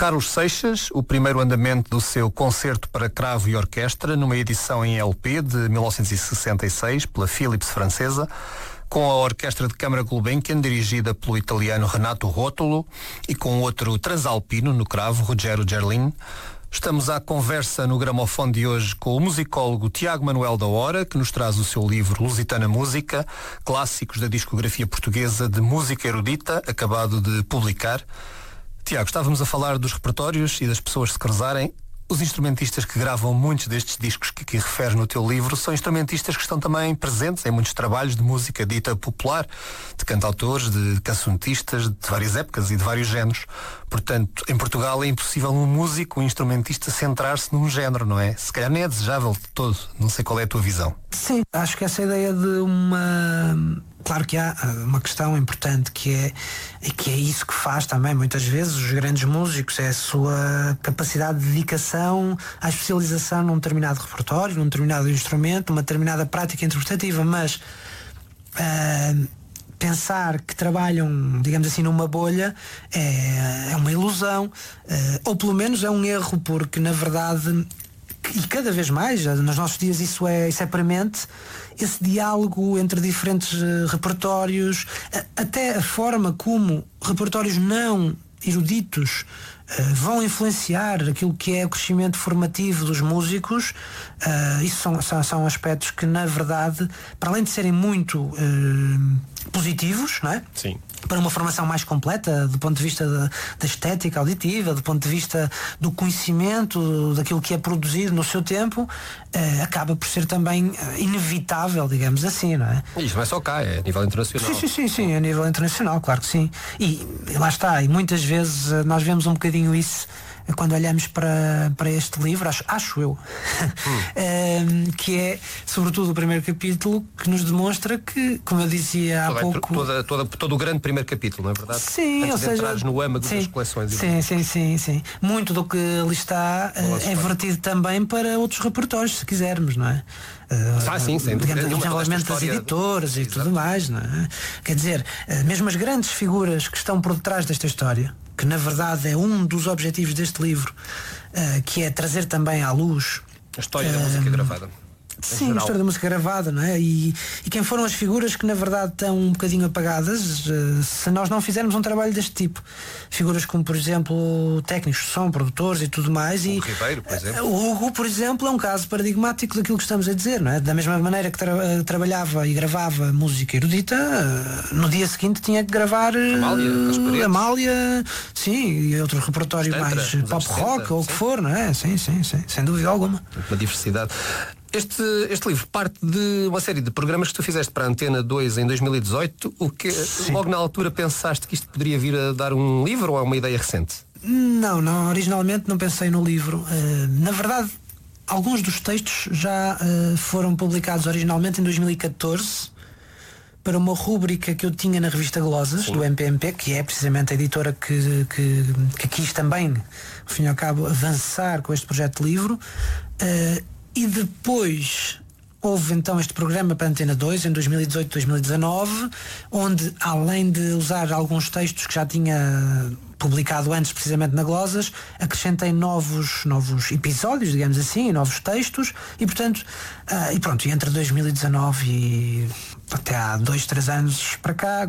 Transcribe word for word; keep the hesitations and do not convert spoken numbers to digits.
Carlos Seixas, o primeiro andamento do seu Concerto para Cravo e Orquestra, numa edição em L P de mil novecentos e sessenta e seis, pela Philips francesa, com a Orquestra de Câmara Gulbenkian, dirigida pelo italiano Renato Rotolo, e com outro transalpino no cravo, Ruggero Gerlin. Estamos à conversa no gramofone de hoje com o musicólogo Tiago Manuel da Hora, que nos traz o seu livro Lusitana Música, clássicos da discografia portuguesa de música erudita, acabado de publicar. Tiago, estávamos a falar dos repertórios e das pessoas se cruzarem. Os instrumentistas que gravam muitos destes discos que aqui referes no teu livro são instrumentistas que estão também presentes em muitos trabalhos de música dita popular, de cantautores, de cancionistas de várias épocas e de vários géneros. Portanto, em Portugal é impossível um músico, um instrumentista centrar-se num género, não é? Se calhar nem é desejável de todo. Não sei qual é a tua visão. Sim, acho que essa ideia de uma... Claro que há uma questão importante que é, e que é isso que faz também muitas vezes os grandes músicos, é a sua capacidade de dedicação à especialização num determinado repertório, num determinado instrumento, uma determinada prática interpretativa, mas uh, pensar que trabalham, digamos assim, numa bolha é, é uma ilusão, uh, ou pelo menos é um erro, porque na verdade, e cada vez mais, nos nossos dias isso é, isso é premente, esse diálogo entre diferentes uh, repertórios, a, até a forma como repertórios não eruditos uh, vão influenciar aquilo que é o crescimento formativo dos músicos, uh, isso são, são, são aspectos que, na verdade, para além de serem muito uh, positivos, não é? Sim. Para uma formação mais completa, do ponto de vista da, da estética auditiva, do ponto de vista do conhecimento, daquilo que é produzido no seu tempo, eh, acaba por ser também inevitável, digamos assim, não é? Isto não é só cá, é a nível internacional. Sim, sim, sim, sim, a nível internacional, claro que sim. E, e lá está, e muitas vezes nós vemos um bocadinho isso quando olhamos para, para este livro, acho, acho eu, hum. um, que é sobretudo o primeiro capítulo, que nos demonstra que, como eu dizia há toda, pouco... Toda, toda, todo o grande primeiro capítulo, não é verdade? Sim, Antes ou de seja... entrares no âmago sim, das coleções. Sim, sim, sim, sim. Muito do que ali está uh, é vertido também para outros repertórios, se quisermos, não é? Uh, ah, sim, sem dúvida. Digamos, o desenvolvimento das editoras e tudo mais, não é? Quer dizer, uh, mesmo as grandes figuras que estão por detrás desta história, que na verdade é um dos objetivos deste livro, uh, que é trazer também à luz a história uh, da música gravada. Sim, geral. A história da música gravada, não é? E, e quem foram as figuras que na verdade estão um bocadinho apagadas, uh, se nós não fizermos um trabalho deste tipo. Figuras como, por exemplo, técnicos de som, produtores e tudo mais. O e Ribeiro, por exemplo. Uh, o Hugo, por exemplo, é um caso paradigmático daquilo que estamos a dizer, não é? Da mesma maneira que tra uh, trabalhava e gravava música erudita, uh, no dia seguinte tinha que gravar uh, Amália, Amália, sim, e outro repertório mais pop rock ou o que for, não é? Sim, sim, sim, sem dúvida alguma. Uma diversidade. Este, este livro parte de uma série de programas que tu fizeste para a Antena dois em dois mil e dezoito. O que, logo na altura pensaste que isto poderia vir a dar um livro ou é uma ideia recente? Não, não, originalmente não pensei no livro. Uh, na verdade, alguns dos textos já uh, foram publicados originalmente em dois mil e catorze para uma rúbrica que eu tinha na revista Glosas, sim, do M P M P, que é precisamente a editora que, que, que quis também, ao fim e ao cabo, avançar com este projeto de livro. Uh, E depois houve então este programa para a Antena dois em dois mil e dezoito, dois mil e dezanove, onde além de usar alguns textos que já tinha publicado antes precisamente na Glosas, acrescentei novos, novos episódios, digamos assim, novos textos e portanto, uh, e pronto, e entre dois mil e dezanove e até há dois, três anos para cá